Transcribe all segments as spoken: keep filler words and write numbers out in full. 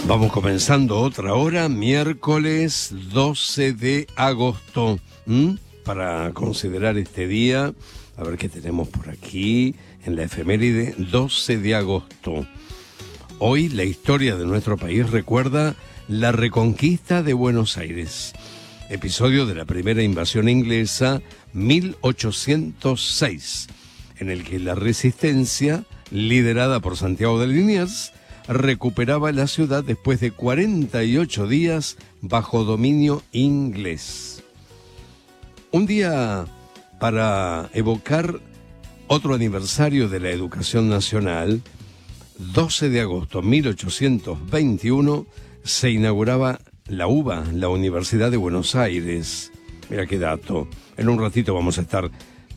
Vamos comenzando otra hora, miércoles doce de agosto, ¿Mm? para considerar este día. A ver qué tenemos por aquí en la efeméride, doce de agosto. Hoy la historia de nuestro país recuerda la reconquista de Buenos Aires, episodio de la primera invasión inglesa, mil ochocientos seis, en el que la resistencia, liderada por Santiago de Liniers, recuperaba la ciudad después de cuarenta y ocho días bajo dominio inglés. Un día para evocar otro aniversario de la educación nacional. doce de agosto de mil ochocientos veintiuno se inauguraba la UBA, la Universidad de Buenos Aires. Mira qué dato. En un ratito vamos a estar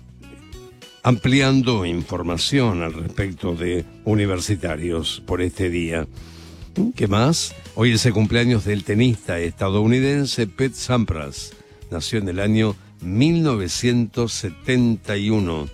ampliando información al respecto de universitarios por este día. ¿Qué más? Hoy es el cumpleaños del tenista estadounidense Pete Sampras. Nació en el año mil novecientos setenta y uno.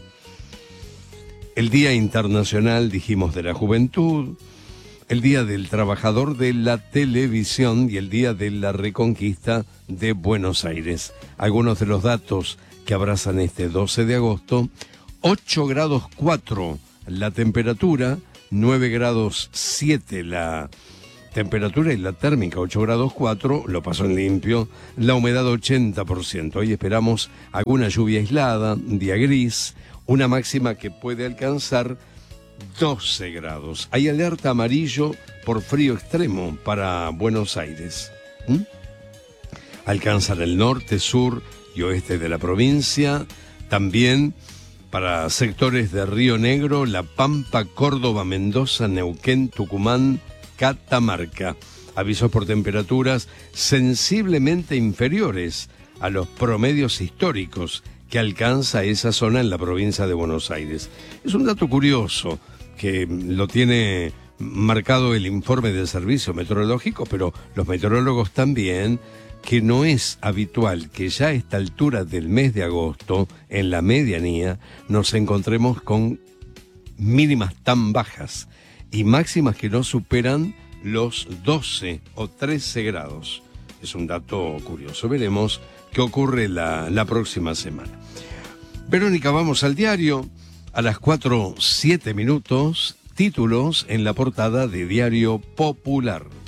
El Día Internacional, dijimos, de la Juventud, el Día del Trabajador de la Televisión y el Día de la Reconquista de Buenos Aires. Algunos de los datos que abrazan este doce de agosto: ocho grados cuatro la temperatura, nueve grados siete la temperatura y la térmica, ocho grados cuatro, lo pasó en limpio, la humedad ochenta por ciento. Hoy esperamos alguna lluvia aislada, día gris, una máxima que puede alcanzar doce grados. Hay alerta amarillo por frío extremo para Buenos Aires. ¿Mm? Alcanzan el norte, sur y oeste de la provincia. También para sectores de Río Negro, La Pampa, Córdoba, Mendoza, Neuquén, Tucumán, Catamarca. Avisos por temperaturas sensiblemente inferiores a los promedios históricos que alcanza esa zona en la provincia de Buenos Aires. Es un dato curioso que lo tiene marcado el informe del Servicio Meteorológico, pero los meteorólogos también, que no es habitual que ya a esta altura del mes de agosto, en la medianía, nos encontremos con mínimas tan bajas y máximas que no superan los doce o trece grados. Es un dato curioso. Veremos qué ocurre la, la próxima semana. Verónica, vamos al diario. A las cuatro, siete minutos, títulos en la portada de Diario Popular.